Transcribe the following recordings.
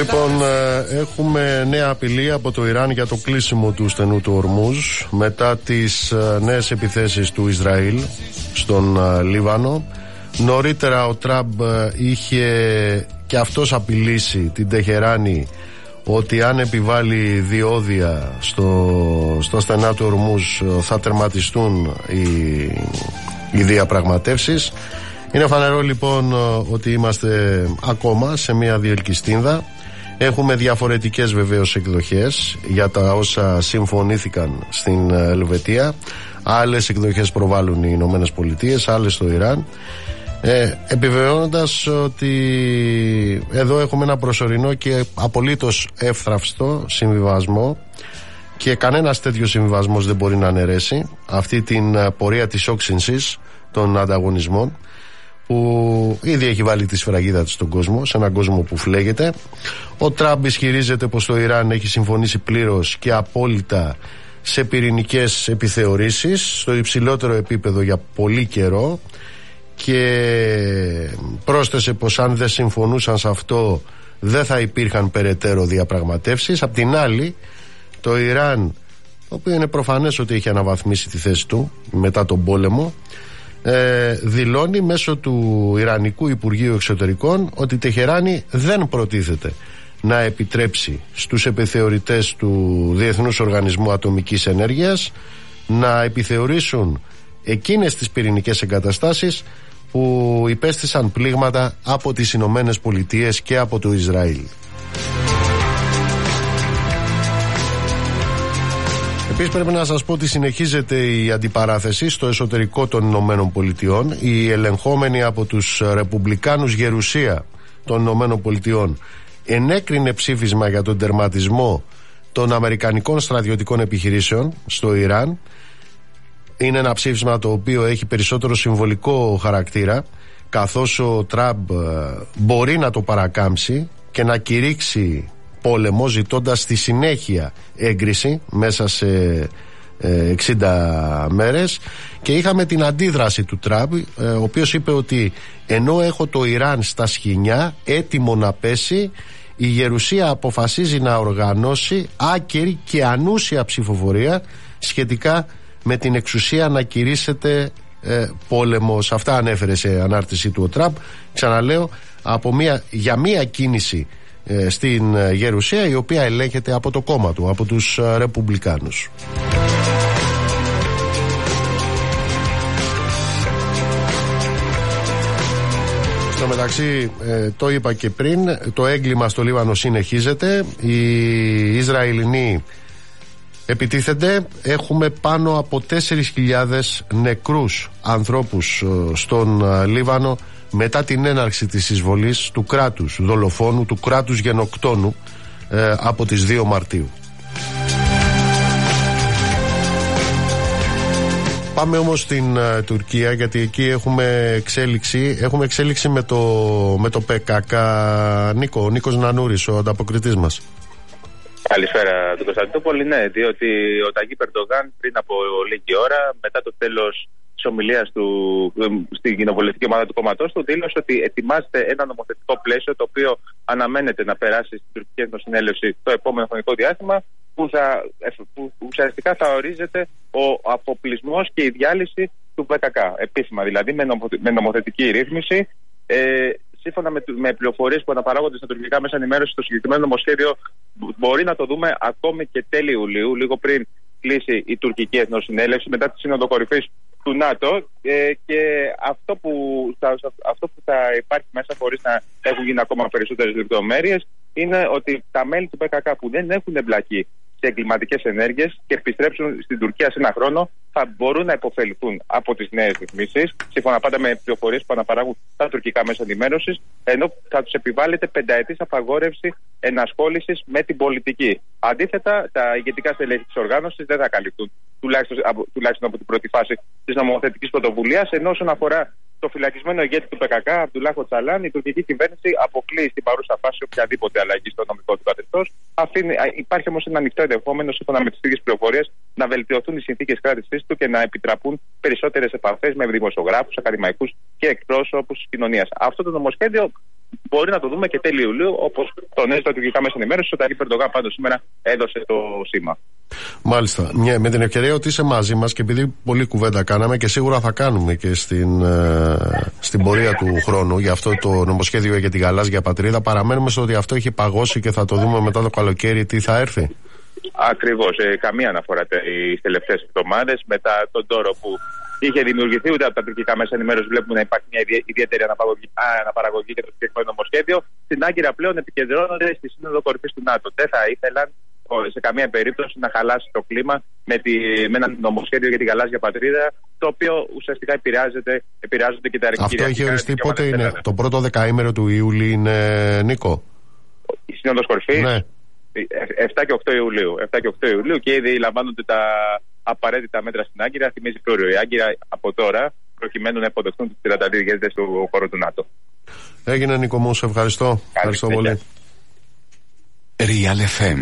Λοιπόν, έχουμε νέα απειλή από το Ιράν για το κλείσιμο του στενού του Ορμούζ μετά τις νέες επιθέσεις του Ισραήλ στον Λίβανο. Νωρίτερα ο Τραμπ είχε και αυτός απειλήσει την Τεχεράνη ότι αν επιβάλλει διόδια στα στενά του Ορμούζ θα τερματιστούν οι διαπραγματεύσεις. Είναι φανερό λοιπόν ότι είμαστε ακόμα σε μια διελκυστίνδα. Έχουμε διαφορετικές βεβαίως εκδοχές για τα όσα συμφωνήθηκαν στην Ελβετία. Άλλες εκδοχές προβάλλουν οι Ηνωμένες Πολιτείες, άλλες το Ιράν. Επιβεβαιώνοντας ότι εδώ έχουμε ένα προσωρινό και απολύτως εύθραυστο συμβιβασμό και κανένας τέτοιος συμβιβασμός δεν μπορεί να αναιρέσει αυτή την πορεία της όξυνσης των ανταγωνισμών που ήδη έχει βάλει τη σφραγίδα της στον κόσμο, σε έναν κόσμο που φλέγεται. Ο Τραμπ ισχυρίζεται πως το Ιράν έχει συμφωνήσει πλήρως και απόλυτα σε πυρηνικές επιθεωρήσεις στο υψηλότερο επίπεδο για πολύ καιρό και πρόσθεσε πως αν δεν συμφωνούσαν σε αυτό δεν θα υπήρχαν περαιτέρω διαπραγματεύσεις. Απ' την άλλη, το Ιράν, το οποίο είναι προφανές ότι έχει αναβαθμίσει τη θέση του μετά τον πόλεμο, δηλώνει μέσω του Ιρανικού Υπουργείου Εξωτερικών ότι η Τεχεράνη δεν προτίθεται να επιτρέψει στους επιθεωρητές του Διεθνούς Οργανισμού Ατομικής Ενέργειας να επιθεωρήσουν εκείνες τις πυρηνικές εγκαταστάσεις που υπέστησαν πλήγματα από τις Ηνωμένες Πολιτείες και από το Ισραήλ. Επίσης πρέπει να σας πω ότι συνεχίζεται η αντιπαράθεση στο εσωτερικό των Ηνωμένων Πολιτειών. Η ελεγχόμενη από τους Ρεπουμπλικάνους γερουσία των Ηνωμένων Πολιτειών ενέκρινε ψήφισμα για τον τερματισμό των αμερικανικών στρατιωτικών επιχειρήσεων στο Ιράν. Είναι ένα ψήφισμα το οποίο έχει περισσότερο συμβολικό χαρακτήρα, καθώς ο Τραμπ μπορεί να το παρακάμψει και να κηρύξει πόλεμο, ζητώντας στη συνέχεια έγκριση μέσα σε 60 μέρες. Και είχαμε την αντίδραση του Τραμπ, ο οποίος είπε ότι ενώ έχω το Ιράν στα σκοινιά έτοιμο να πέσει, η γερουσία αποφασίζει να οργανώσει άκερη και ανούσια ψηφοφορία σχετικά με την εξουσία να κηρύσσεται πόλεμος. Αυτά ανέφερε σε ανάρτηση του ο Τραμπ. Ξαναλέω, για μία κίνηση στην γερουσία η οποία ελέγχεται από το κόμμα του, από τους Ρεπουμπλικάνους. Στο μεταξύ, το είπα και πριν, το έγκλημα στο Λίβανο συνεχίζεται. Οι Ισραηλινοί επιτίθενται. Έχουμε πάνω από 4.000 νεκρούς ανθρώπους στον Λίβανο μετά την έναρξη της εισβολής του κράτους δολοφόνου, του κράτους γενοκτόνου από τις 2 Μαρτίου. Πάμε όμως στην Τουρκία, γιατί εκεί έχουμε εξέλιξη με το ΠΚΚ. Ο Νίκος Νανούρης, ο ανταποκριτής μας. Καλησπέρα του Κωνσταντινούπολη. Ναι, διότι ο Ταγίπ Ερντογάν πριν από λίγη ώρα, μετά το τέλος της ομιλίας του στην κοινοβουλευτική ομάδα του κόμματός του, δήλωσε ότι ετοιμάζεται ένα νομοθετικό πλαίσιο το οποίο αναμένεται να περάσει στην Τουρκική Εθνοσυνέλευση το επόμενο χρονικό διάστημα, που ουσιαστικά θα ορίζεται ο αποκλεισμός και η διάλυση του ΠΚΚ. Επίσημα δηλαδή, με νομοθετική ρύθμιση. Σύμφωνα με πληροφορίες που αναπαράγονται στα τουρκικά μέσα ενημέρωση, το συγκεκριμένο νομοσχέδιο μπορεί να το δούμε ακόμη και τέλη Ιουλίου, λίγο πριν κλείσει η Τουρκική Εθνοσυνέλευση, μετά τη Σύνοδο Κορυφής του ΝΑΤΟ. Και αυτό που θα υπάρχει μέσα, χωρίς να έχουν γίνει ακόμα περισσότερες λεπτομέρειες, είναι ότι τα μέλη του ΠΚΚ που δεν έχουν εμπλακεί σε εγκληματικές ενέργειες και επιστρέψουν στην Τουρκία σε ένα χρόνο, θα μπορούν να υποφεληθούν από τις νέες ρυθμίσεις, σύμφωνα πάντα με πληροφορίες που αναπαράγουν τα τουρκικά μέσα ενημέρωσης, ενώ θα τους επιβάλλεται 5ετής απαγόρευση ενασχόλησης με την πολιτική. Αντίθετα, τα ηγετικά στελέχη της οργάνωσης δεν θα καλυφθούν, τουλάχιστον από την πρώτη φάση της νομοθετικής πρωτοβουλίας, ενώ όσον αφορά το φυλακισμένο ηγέτη του ΠΚΚ, Αμπτουλάχ Οτσαλάν, η τουρκική κυβέρνηση αποκλείει στην παρούσα φάση οποιαδήποτε αλλαγή στο νομικό του καθεστώς. Υπάρχει όμως ένα ανοιχτό ενδεχόμενο, σύμφωνα με τις ίδιες πληροφορίες, να βελτιωθούν οι συνθήκες κράτησής του και να επιτραπούν περισσότερες επαφές με δημοσιογράφους, ακαδημαϊκούς και εκπρόσωπους της κοινωνίας. Αυτό το νομοσχέδιο μπορεί να το δούμε και τέλη Ιουλίου, όπως τονίζει τα τουρκικά μέσα ενημέρωση. Ο Ταγί Ερντογάν πάντως σήμερα έδωσε το σήμα. Μάλιστα. Με την ευκαιρία ότι είσαι μαζί μας και επειδή πολλή κουβέντα κάναμε και σίγουρα θα κάνουμε και στην πορεία του χρόνου για αυτό το νομοσχέδιο για την γαλάζια πατρίδα, παραμένουμε στο ότι αυτό έχει παγώσει και θα το δούμε μετά το καλοκαίρι τι θα έρθει. Ακριβώς. Καμία αναφορά τις τελευταίες εβδομάδες. Μετά τον τόρο που είχε δημιουργηθεί, ούτε από τα τουρκικά μέσα ενημέρωση βλέπουμε να υπάρχει μια ιδιαίτερη αναπαραγωγή για το συγκεκριμένο νομοσχέδιο. Στην Άγκυρα πλέον επικεντρώνονται στη Σύνοδο Κορυφής του ΝΑΤΟ. Δεν θα ήθελαν σε καμία περίπτωση να χαλάσει το κλίμα με ένα νομοσχέδιο για την γαλάζια πατρίδα, το οποίο ουσιαστικά επηρεάζονται και τα ρεκύρια. Αυτό έχει οριστεί πότε είναι? Το πρώτο δεκαήμερο του Ιούλη είναι, Νίκο? Η Σύνοδος Κορυφής. Ναι. 7 και 8 Ιουλίου. 7 και 8 Ιουλίου και ήδη λαμβάνονται τα απαραίτητα μέτρα στην Άγκυρα. Θυμίζει πλούριο η Άγκυρα από τώρα, προκειμένου να υποδεχτούν τους 32 ηγέτες του χώρου του ΝΑΤΟ. Έγινε, Νίκο μου, σε ευχαριστώ. Ευχαριστώ πολύ. Real FM.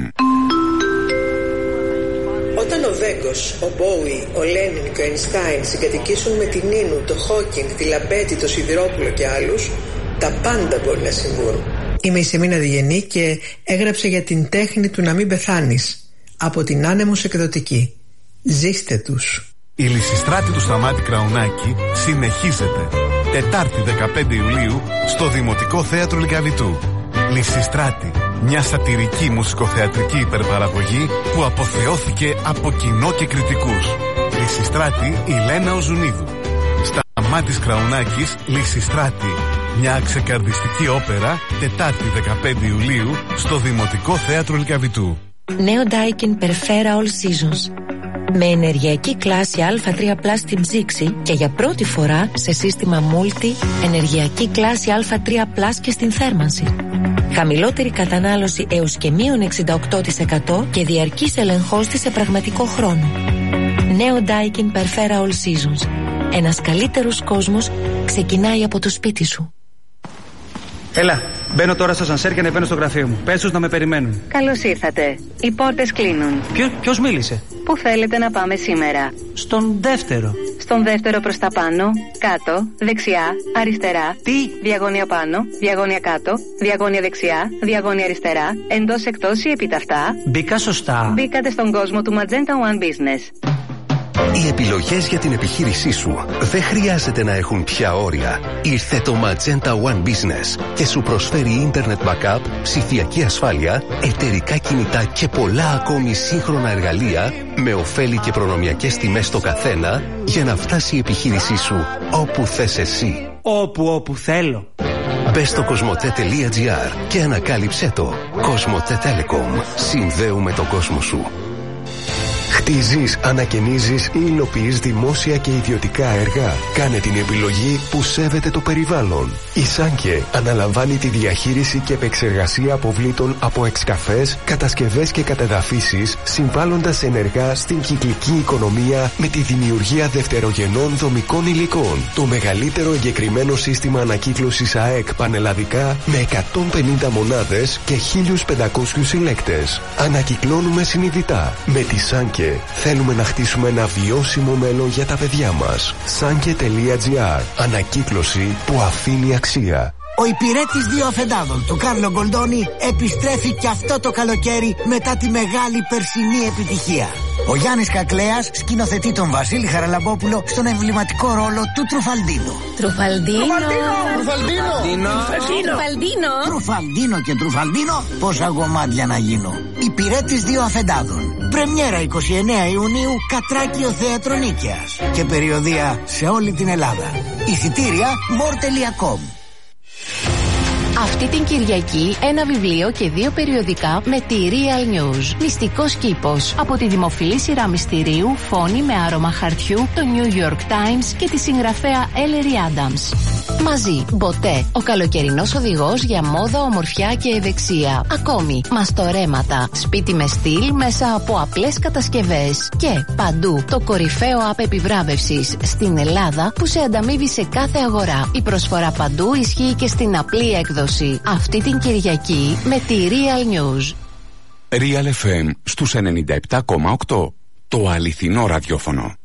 Όταν ο Βέγκος, ο Μπόουι, ο Λένιν και ο Αϊνστάιν συγκατοικήσουν με την Νίνου, το Χόκινγκ, τη Λαμπέτη, το Σιδηρόπουλο και άλλους, τα πάντα μπορεί να συμβούν. Είμαι η Σεμίνα Διγενή και έγραψε για την τέχνη του να μην πεθάνεις από την Άνεμος Εκδοτική. Ζήστε τους. Η Λυσιστράτη του Σταμάτη Κραουνάκη συνεχίζεται. Τετάρτη 15 Ιουλίου στο Δημοτικό Θέατρο Λυκαβητού. Λυσιστράτη, μια σατιρική μουσικοθεατρική υπερπαραγωγή που αποθεώθηκε από κοινό και κριτικούς. Λυσιστράτη η Λένα Οζουνίδου. Σταμάτης Κραουνάκης, Λυσιστράτη. Μια ξεκαρδιστική όπερα, Τετάρτη 15 Ιουλίου στο Δημοτικό Θέατρο Λυκαβητού. Νέο Daikin Perfera All Seasons. Με ενεργειακή κλάση Α3+ στην ψήξη και για πρώτη φορά σε σύστημα Multi ενεργειακή κλάση Α3+ και στην θέρμανση. Χαμηλότερη κατανάλωση έως και μείον 68% και διαρκής ελεγχός της σε πραγματικό χρόνο. Νέο Daikin Perfera All Seasons. Ένας καλύτερος κόσμος ξεκινάει από το σπίτι σου. Έλα, μπαίνω τώρα στο σανσέρ και ανεβαίνω στο γραφείο μου. Πες τους να με περιμένουν. Καλώς ήρθατε. Οι πόρτες κλείνουν. Ποιος μίλησε? Πού θέλετε να πάμε σήμερα? Στον δεύτερο. Στον δεύτερο προς τα πάνω, κάτω, δεξιά, αριστερά. Τι? Διαγώνια πάνω, διαγώνια κάτω, διαγώνια δεξιά, διαγώνια αριστερά, εντός εκτός ή επίταυτα. Μπήκα σωστά. Μπήκατε στον κόσμο του Magenta One Business. Οι επιλογές για την επιχείρησή σου δεν χρειάζεται να έχουν πια όρια. Ήρθε το Magenta One Business και σου προσφέρει Internet Backup, ψηφιακή ασφάλεια, εταιρικά κινητά και πολλά ακόμη σύγχρονα εργαλεία με ωφέλη και προνομιακές τιμές στο καθένα για να φτάσει η επιχείρησή σου όπου θες εσύ. Όπου θέλω. Μπες στο cosmote.gr και ανακάλυψέ το. Cosmote Telecom. Συνδέουμε τον κόσμο σου. Χτίζεις, ανακαινίζεις ή υλοποιείς δημόσια και ιδιωτικά έργα. Κάνε την επιλογή που σέβεται το περιβάλλον. Η Σάνκε αναλαμβάνει τη διαχείριση και επεξεργασία αποβλήτων από εξκαφές, κατασκευές και κατεδαφίσεις, συμβάλλοντας ενεργά στην κυκλική οικονομία με τη δημιουργία δευτερογενών δομικών υλικών. Το μεγαλύτερο εγκεκριμένο σύστημα ανακύκλωσης ΑΕΚ πανελλαδικά με 150 μονάδες και 1.500 συλλέκτες. Ανακυκλώνουμε συνειδητά. Με τη Σάνκε θέλουμε να χτίσουμε ένα βιώσιμο μέλλον για τα παιδιά μας. Sanke.gr. Ανακύκλωση που αφήνει αξία. Ο υπηρέτης δύο αφεντάδων του Κάρλο Γκολντόνι επιστρέφει και αυτό το καλοκαίρι μετά τη μεγάλη περσινή επιτυχία. Ο Γιάννης Κακλέας σκηνοθετεί τον Βασίλη Χαραλαμπόπουλο στον εμβληματικό ρόλο του Τρουφαλντίνο. Τρουφαλντίνο και Τρουφαλντίνο, πόσα γομάτια να γίνω. Υπηρέτης δύο αφεντάδων. Πρεμιέρα 29 Ιουνίου, Κατράκιο Θέατρο Νίκαιας. Και περιοδεία σε όλη την Ελλάδα. Εισιτήρια more.com. Αυτή την Κυριακή ένα βιβλίο και 2 περιοδικά με τη Real News. Μυστικός κήπος. Από τη δημοφιλή σειρά μυστηρίου Φόνη με άρωμα χαρτιού, το New York Times και τη συγγραφέα Ellery Adams. Μαζί, Μποτέ, ο καλοκαιρινός οδηγός για μόδα, ομορφιά και ευεξία. Ακόμη, μαστορέματα, σπίτι με στυλ μέσα από απλές κατασκευές. Και παντού, το κορυφαίο app επιβράβευσης στην Ελλάδα που σε ανταμείβει σε κάθε αγορά. Η προσφορά παντού ισχύει και στην απλή έκδοση. Αυτή την Κυριακή με τη Real News. Real FM στους 97,8. Το αληθινό ραδιόφωνο.